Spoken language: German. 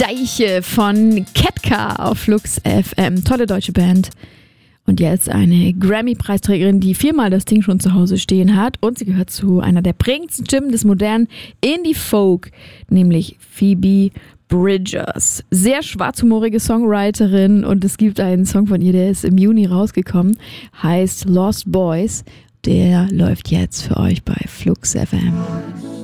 Deiche von Ketka auf Flux FM. Tolle deutsche Band. Und jetzt eine Grammy-Preisträgerin, die 4-mal das Ding schon zu Hause stehen hat. Und sie gehört zu einer der prägendsten Stimmen des modernen Indie-Folk, nämlich Phoebe Bridgers. Sehr schwarzhumorige Songwriterin und es gibt einen Song von ihr, der ist im Juni rausgekommen, heißt Lost Boys. Der läuft jetzt für euch bei Flux FM.